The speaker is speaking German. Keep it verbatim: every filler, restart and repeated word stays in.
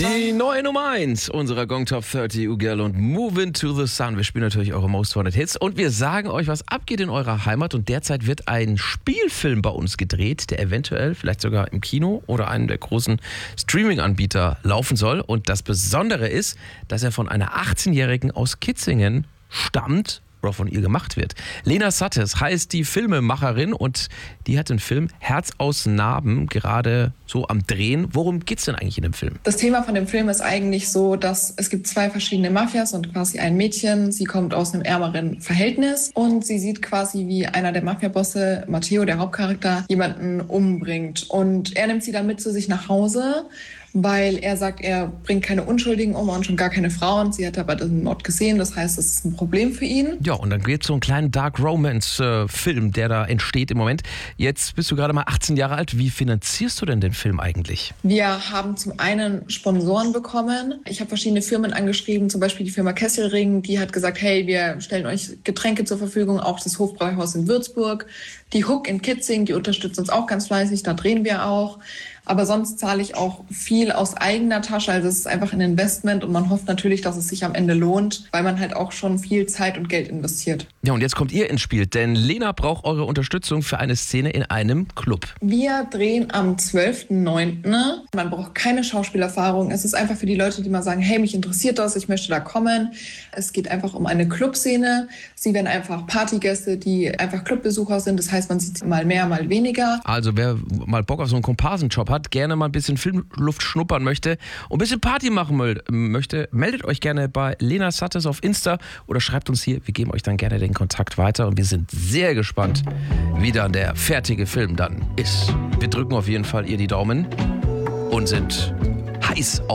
Die neue Nummer eins unserer Gong Top dreißig, Ugel und Move Into the Sun. Wir spielen natürlich eure Most Wanted Hits und wir sagen euch, was abgeht in eurer Heimat. Und derzeit wird ein Spielfilm bei uns gedreht, der eventuell vielleicht sogar im Kino oder einem der großen Streaming-Anbieter laufen soll. Und das Besondere ist, dass er von einer achtzehnjährigen aus Kitzingen stammt oder von ihr gemacht wird. Lena Sattes heißt die Filmemacherin und die hat den Film Herz aus Narben gerade so am Drehen. Worum geht's denn eigentlich in dem Film? Das Thema von dem Film ist eigentlich so, dass es gibt zwei verschiedene Mafias und quasi ein Mädchen. Sie kommt aus einem ärmeren Verhältnis und sie sieht quasi, wie einer der Mafia-Bosse, Matteo, der Hauptcharakter, jemanden umbringt. Und er nimmt sie dann mit zu sich nach Hause, weil er sagt, er bringt keine Unschuldigen um und schon gar keine Frauen. Sie hat aber den Mord gesehen, das heißt, das ist ein Problem für ihn. Ja, und dann gibt es so einen kleinen Dark Romance-Film, äh, der da entsteht im Moment. Jetzt bist du gerade mal achtzehn Jahre alt. Wie finanzierst du denn den Film eigentlich? Wir haben zum einen Sponsoren bekommen. Ich habe verschiedene Firmen angeschrieben, zum Beispiel die Firma Kesselring. Die hat gesagt, hey, wir stellen euch Getränke zur Verfügung, auch das Hofbräuhaus in Würzburg. Die Hook in Kitzingen, die unterstützt uns auch ganz fleißig, da drehen wir auch. Aber sonst zahle ich auch viel aus eigener Tasche. Also es ist einfach ein Investment und man hofft natürlich, dass es sich am Ende lohnt, weil man halt auch schon viel Zeit und Geld investiert. Ja, und jetzt kommt ihr ins Spiel, denn Lena braucht eure Unterstützung für eine Szene in einem Club. Wir drehen am zwölften neunten Man braucht keine Schauspielerfahrung. Es ist einfach für die Leute, die mal sagen, hey, mich interessiert das, ich möchte da kommen. Es geht einfach um eine Clubszene. Sie werden einfach Partygäste, die einfach Clubbesucher sind. Das heißt, man sieht sie mal mehr, mal weniger. Also wer mal Bock auf so einen Komparsenjob hat, gerne mal ein bisschen Filmluft schnuppern möchte und ein bisschen Party machen möchte, meldet euch gerne bei Lena Sattes auf Insta oder schreibt uns hier. Wir geben euch dann gerne den Kontakt weiter und wir sind sehr gespannt, wie dann der fertige Film dann ist. Wir drücken auf jeden Fall ihr die Daumen und sind heiß auf